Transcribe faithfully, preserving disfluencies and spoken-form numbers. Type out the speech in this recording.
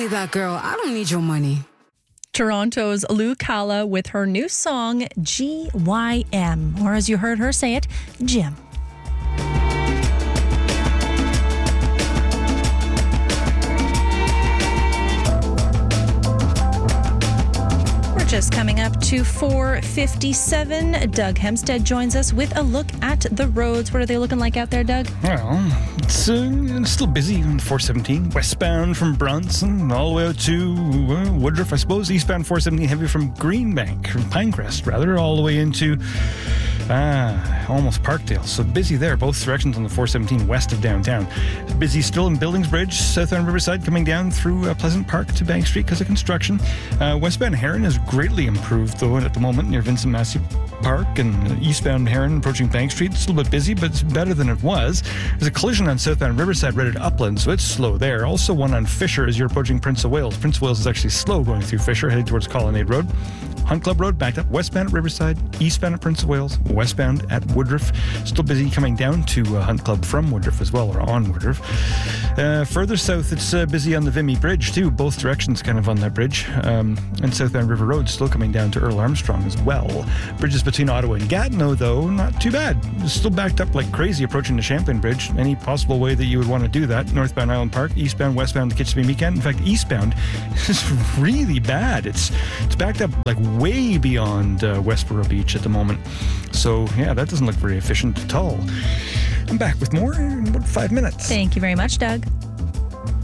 only that girl. I don't need your money. Toronto's Lou Calla with her new song, G Y M, or as you heard her say it, Jim. Just coming up to four fifty-seven, Doug Hempstead joins us with a look at the roads. What are they looking like out there, Doug? Well, it's, uh, it's still busy on four seventeen, westbound from Bronson all the way out to uh, Woodruff, I suppose. Eastbound four seventeen heavy from Greenbank, from Pinecrest, rather, all the way into ah, almost Parkdale. So busy there, both directions on the four seventeen west of downtown. Busy still in Billingsbridge, southbound Riverside, coming down through uh, Pleasant Park to Bank Street because of construction. Uh, westbound Heron is greatly improved, though, at the moment near Vincent Massey Park, and eastbound Heron approaching Bank Street. It's a little bit busy, but it's better than it was. There's a collision on southbound Riverside right at Upland, so it's slow there. Also one on Fisher as you're approaching Prince of Wales. Prince of Wales is actually slow going through Fisher, heading towards Colonnade Road. Hunt Club Road backed up westbound at Riverside, eastbound at Prince of Wales, westbound at Woodruff. Still busy coming down to uh, Hunt Club from Woodruff as well, or on Woodruff. Uh, further south, it's uh, busy on the Vimy Bridge too, both directions kind of on that bridge. Um, and southbound River Road still coming down to Earl Armstrong as well. Bridges between Ottawa and Gatineau, though, not too bad. It's still backed up like crazy approaching the Champlain Bridge. Any possible way that you would want to do that. Northbound Island Park, eastbound, westbound to Kitchener-Meekan. In fact, eastbound is really bad. It's it's backed up like way beyond uh, Westboro Beach at the moment. So, yeah, that doesn't look very efficient at all. I'm back with more in about five minutes. Thank you very much, Doug.